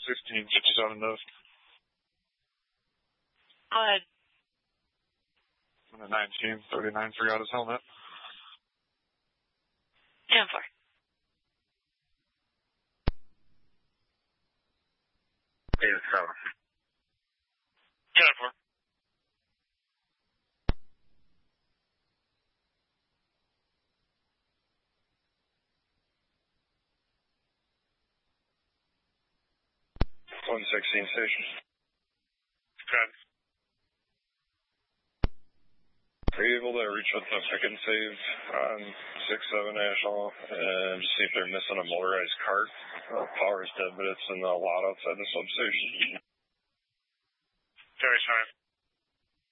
1657 Nose. Go ahead. And the 1939 forgot his helmet. 10-4. David 7. 10-4. One 16 station. Good. Are you able to reach out to pick and save on 6-7 National and just see if they're missing a motorized cart? Power is dead, but it's in the lot outside the substation. Very sorry.